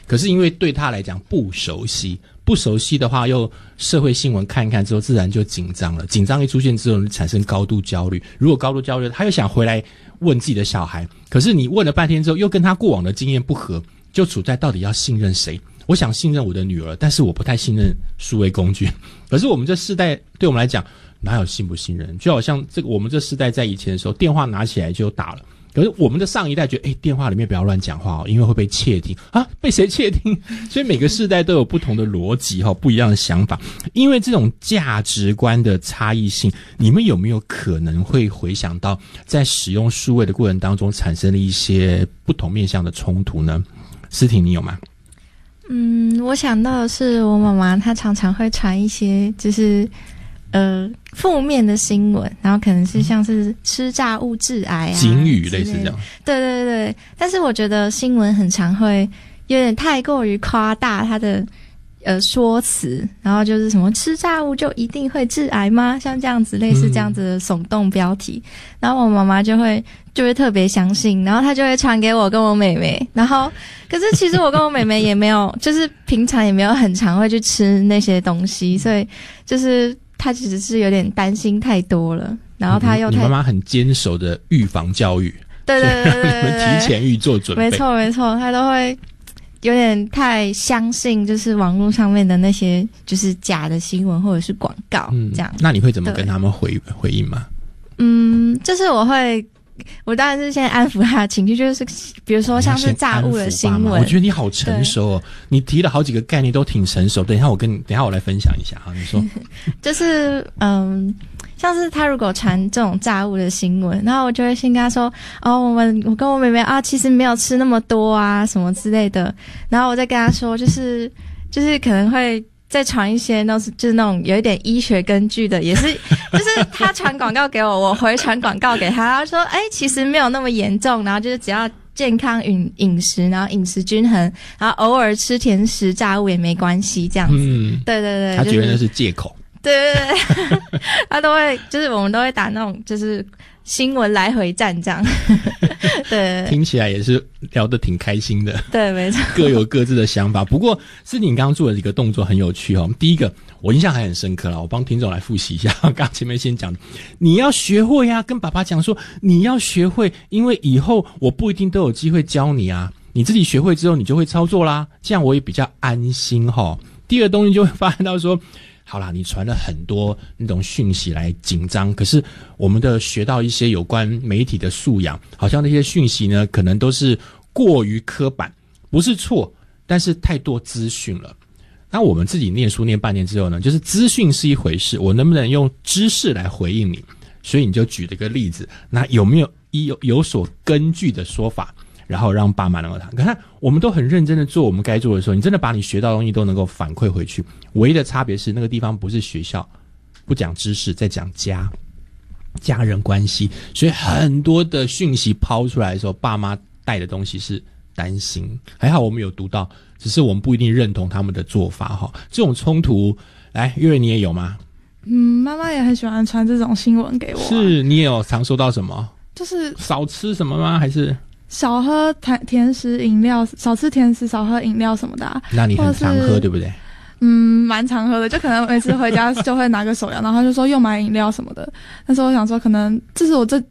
可是因为对他来讲不熟悉的话，又社会新闻看一看之后，自然就紧张了。紧张一出现之后，产生高度焦虑。如果高度焦虑，他又想回来问自己的小孩，可是你问了半天之后，又跟他过往的经验不合，就处在到底要信任谁？我想信任我的女儿，但是我不太信任数位工具。可是我们这世代对我们来讲，哪有信不信任？就好像我们这世代在以前的时候，电话拿起来就打了。可是我们的上一代觉得，电话里面不要乱讲话因为会被窃听啊，被谁窃听？所以每个世代都有不同的逻辑不一样的想法。因为这种价值观的差异性，你们有没有可能会回想到在使用数位的过程当中产生了一些不同面向的冲突呢？思婷，你有吗？ 我想到的是我妈妈，她常常会传一些就是负面的新闻，然后可能是像是吃炸物致癌啊， 警语类似这样。 对对对，但是我觉得新闻很常会有点太过于夸大它的说辞，然后就是什么吃炸物就一定会致癌吗？像这样子类似这样子的耸动标题，然后我妈妈就会特别相信，然后她就会传给我跟我妹妹，然后可是其实我跟我妹妹也没有就是平常也没有很常会去吃那些东西，所以就是她其实是有点担心太多了，然后她又你妈妈很坚守的预防教育， 对对对对对， 让你们提前预做准备， 没错没错，她都会有点太相信就是网络上面的那些就是假的新闻或者是广告这样。 那你会怎么跟他们回应吗？ 就是我当然是先安抚他的情绪，就是比如说像是炸物的新闻。 我觉得你好成熟哦，你提了好几个概念都挺成熟。等一下我来分享一下哈，你说。就是像是他如果传这种炸物的新闻，然后我就会先跟他说我跟我妹妹其实没有吃那么多啊什么之类的，然后我再跟他说就是可能会再传一些就是那种有一点医学根据的，也是就是他传广告给我，我回传广告给他，他说其实没有那么严重，然后就是只要健康饮食，然后饮食均衡，然后偶尔吃甜食炸物也没关系这样子。对对对， 他觉得那是借口。 对对对，他都会就是我们都会打那种就是新闻来回战这样。对， 听起来也是聊得挺开心的。 对，没错， 各有各自的想法。不过是你刚刚做的一个动作很有趣第一个我印象还很深刻啦，我帮听众来复习一下。刚刚前面先讲的，你要学会啊，跟爸爸讲说你要学会，因为以后我不一定都有机会教你啊，你自己学会之后你就会操作啦，这样我也比较安心第二个东西就会发现到说，好啦，你传了很多那种讯息来紧张，可是我们的学到一些有关媒体的素养，好像那些讯息呢可能都是过于刻板，不是错，但是太多资讯了。那我们自己念书念半年之后呢，就是资讯是一回事，我能不能用知识来回应你？所以你就举了个例子，那有没有有所根据的说法，然后让爸妈能够谈。可是我们都很认真的做我们该做的时候，你真的把你学到的东西都能够反馈回去。唯一的差别是那个地方不是学校，不讲知识，在讲家人关系，所以很多的讯息抛出来的时候，爸妈带的东西是担心。还好我们有读到，只是我们不一定认同他们的做法这种冲突，来，月月你也有吗？ 妈妈也很喜欢传这种新闻给我。 是，你也有常收到什么？ 就是少吃什么吗？还是少喝甜食饮料，少吃甜食，少喝饮料什么的那你很常喝对不对？ 蛮常喝的，就可能每次回家就会拿个手摇，然后他就说又买饮料什么的。但是我想说，可能这是我这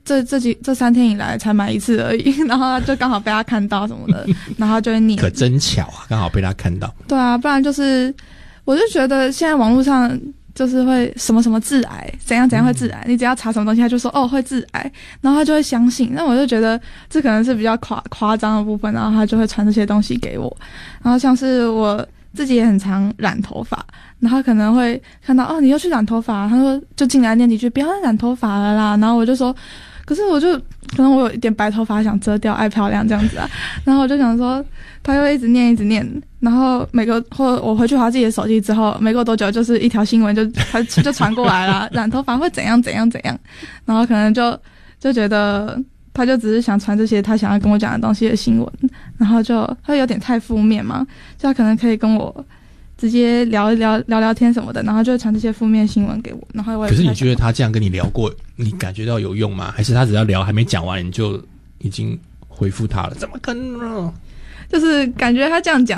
3天以来才买一次而已，然后就刚好被他看到什么的，然后就会念。 可真巧啊，刚好被他看到。 对啊，不然就是我就觉得现在网络上就是会什么什么致癌，怎样会致癌，你只要查什么东西他就说会致癌，然后他就会相信。那我就觉得这可能是比较夸张的部分，然后他就会传这些东西给我。然后像是我自己也很常染头发，然后可能会看到你又去染头发，他说就进来念几句不要再染头发了啦，然后我就说可是可能我有一点白头发想遮掉爱漂亮这样子啊，然后我就想说他又一直念，然后或者我回去滑自己的手机之后，没过多久就是一条新闻就传过来了，染头发会怎样，然后可能就觉得他就只是想传这些他想要跟我讲的东西的新闻，然后就他有点太负面嘛，就他可能可以跟我直接聊天什么的，然后就会传这些负面新闻给我，然后我也。 可是你觉得他这样跟你聊过，你感觉到有用吗？还是他只要聊还没讲完，你就已经回复他了？怎么可能呢？ 就是感觉他这样讲